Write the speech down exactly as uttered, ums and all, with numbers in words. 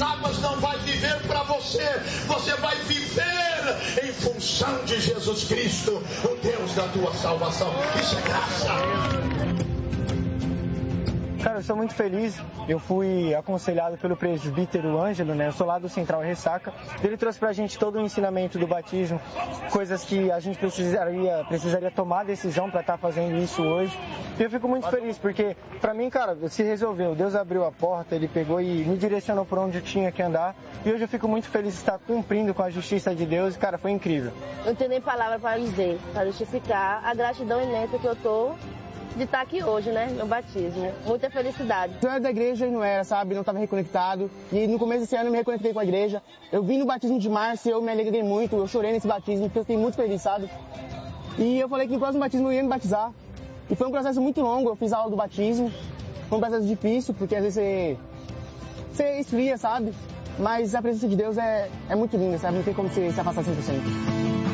das águas não vai viver para você. Você vai viver em função de Jesus Cristo, o Deus da tua salvação. Isso é graça. Cara, eu sou muito feliz. Eu fui aconselhado pelo presbítero Ângelo, né? Eu sou lá do Central Ressaca. Ele trouxe pra gente todo o ensinamento do batismo, coisas que a gente precisaria, precisaria tomar decisão para estar fazendo isso hoje. E eu fico muito feliz, porque pra mim, cara, se resolveu. Deus abriu a porta, Ele pegou e me direcionou por onde eu tinha que andar. E hoje eu fico muito feliz de estar cumprindo com a justiça de Deus. E, cara, foi incrível. Eu não tenho nem palavra para dizer, para justificar a gratidão imensa que eu tô de estar aqui hoje, né, no batismo. Muita felicidade. Eu era da igreja e não era, sabe, não estava reconectado. E no começo desse ano eu me reconectei com a igreja. Eu vim no batismo de março e eu me alegrei muito, eu chorei nesse batismo, porque eu fiquei muito feliz, sabe? E eu falei que no próximo batismo eu ia me batizar. E foi um processo muito longo, eu fiz a aula do batismo. Foi um processo difícil, porque às vezes você, você esfria, sabe? Mas a presença de Deus é, é muito linda, sabe? Não tem como você se afastar cem por cento.